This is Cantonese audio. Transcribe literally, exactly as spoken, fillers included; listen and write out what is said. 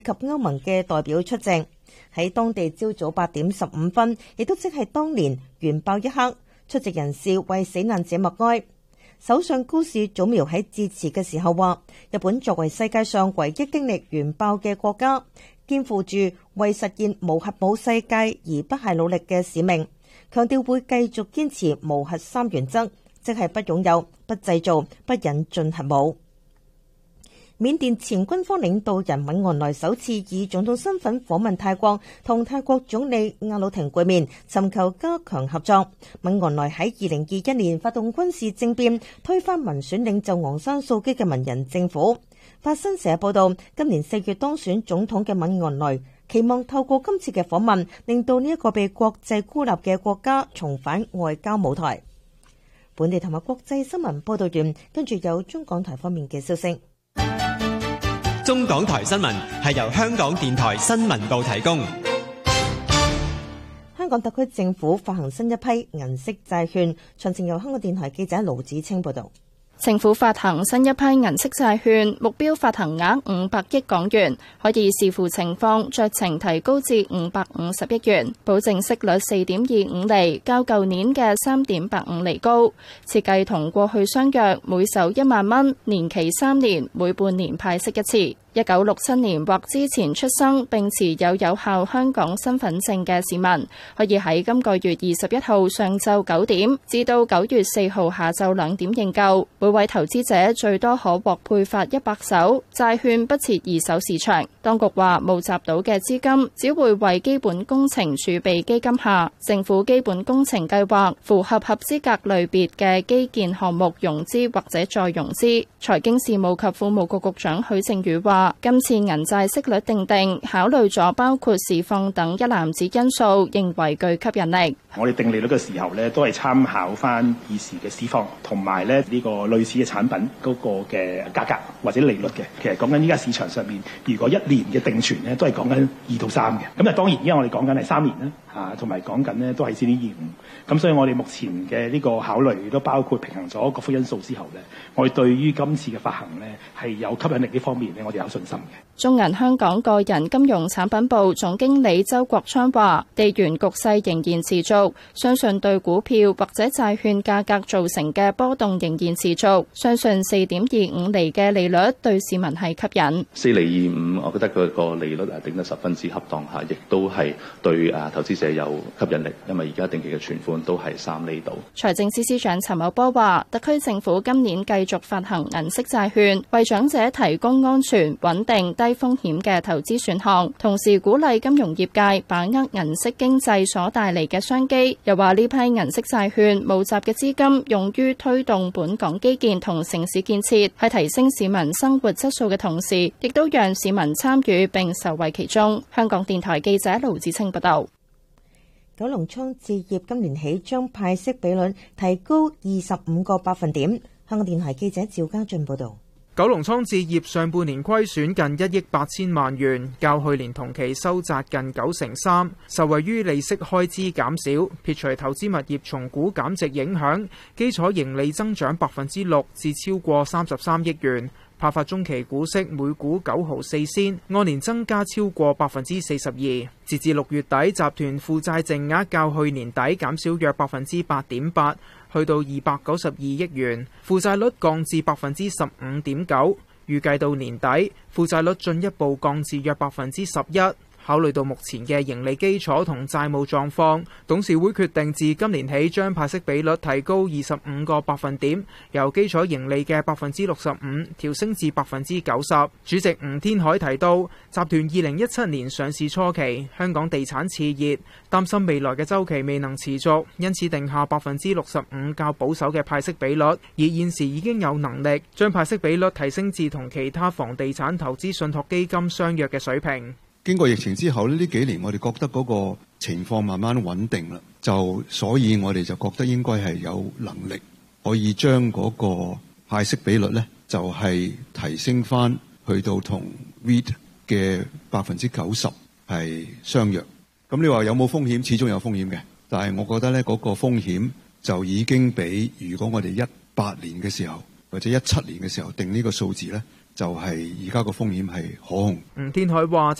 及歐盟嘅代表出席。喺當地朝早八點十五分，亦都即係當年原爆一刻，出席人士為死難者默哀。首相高市早苗喺致辭嘅時候話，日本作為世界上唯一經歷原爆嘅國家，肩負住為實現無核武世界而不懈努力嘅使命，強調會繼續堅持無核三原則，即係不擁有、不製造、不引進核武。緬甸前軍方領導人敏昂萊首次以總統身份訪問泰國，同泰國總理阿魯廷會面，尋求加強合作。敏昂萊喺二零二一年發動軍事政變，推翻民選領袖昂山素基嘅文人政府。法新社報道，今年四月當選總統嘅敏昂萊期望透過今次嘅訪問，令到呢一個被國際孤立嘅國家重返外交舞台。本地同埋國際新聞報道完，跟住有中港台方面嘅消息。 中港台新聞係由香港電台新聞部提供。 香港特區政府發行新一批銀色債券，詳情由香港電台記者盧子清報道。 政府發行新一批銀色債券，目標發行額五百億港元，可以視乎情況酌情提高至五百五十億元，保證息率四點二五厘，較舊年嘅三點八五厘高。設計同過去相若，每手一萬蚊，年期三年，每半年派息一次。一九六七年或之前出生並持有有效香港身份證嘅市民，可以喺今個月二十一號上晝九點至到九月四號下晝兩點認購。每位投資者最多可獲配發一百手債券，不設二手市場。當局話募集到嘅資金只會為基本工程儲備基金下政府基本工程計劃符合合資格類別嘅基建項目融資或者再融資。財經事務及庫務局局長許正宇話，今次銀債息率定定，考慮咗包括市況等一籃子因素，認為具吸引力。 我哋定利率嘅時候咧，都係參考翻現時嘅市況，同埋咧呢個類似嘅產品嗰個嘅價格或者利率嘅。其實講緊依家市場上面，如果一年嘅定存咧，都係講緊二到三嘅。咁啊，當然而家我哋講緊係三年啦，嚇，同埋講緊咧都係四點二五。咁所以我哋目前嘅呢個考慮都包括平衡咗各幅因素之後咧，我哋對於今次嘅發行咧係有吸引力呢方面咧，我哋有信心嘅。 中銀香港個人金融產品部總經理周國昌話，地緣局勢仍然持續，相信對股票或者債券價格造成嘅波動仍然持續，相信四點二五厘嘅利率對市民係吸引。 四厘二五，我覺得佢個利率係定得十分之恰當下，亦都係對啊投資者有吸引力，因為而家定期嘅存款都係三厘度。 財政司司長陳茂波話，特區政府今年繼續發行銀色債券，為長者提供安全、穩定、低風險嘅投資選項，同時鼓勵金融業界把握銀色經濟所帶嚟嘅商機。又話呢批銀色債券募集嘅資金用於推動本港基建同城市建設，喺提升市民生活質素嘅同時，亦都讓市民參與並受惠其中。香港電台記者盧子清報道。 九龍倉置業今年起將派息比率提高二十五個百分點。香港電台記者趙家俊報道。 九龍倉置業上半年虧損近一億八千萬元，較去年同期收窄近九成三，受惠於利息開支減少，撇除投資物業重估減值影響，基礎盈利增長百分之六至超過三十三億元。派發中期股息每股九毫四仙，按年增加超過百分之四十二。截至六月底，集團負債淨額較去年底減少約百分之八點八，去到二百九十二億元，負債率降至百分之十五點九。預計到年底，負債率進一步降至約百分之十一。考慮到目前嘅盈利基礎同債務狀況，董事會決定自今年起將派息比率提高二十五個百分點，由基礎盈利嘅百分之六十五調升至百分之九十。主席吳天海提到，集團二零一七年上市初期，香港地產熾熱，擔心未來嘅週期未能持續，因此定下百分之六十五較保守嘅派息比率，而現時已經有能力將派息比率提升至同其他房地產投資信託基金相若嘅水平。 經過疫情之後呢，呢幾年我哋覺得嗰個情況慢慢穩定啦，就所以我哋就覺得應該係有能力可以將嗰個派息比率呢，就係提升翻去到同 R E I T 嘅百分之九十係相若。咁你話有冇風險？始終有風險嘅，但係我覺得呢嗰個風險就已經比如果我哋一八年嘅時候或者一七年嘅時候定呢個數字呢， 就係而家個風險係可控。 吳天海話。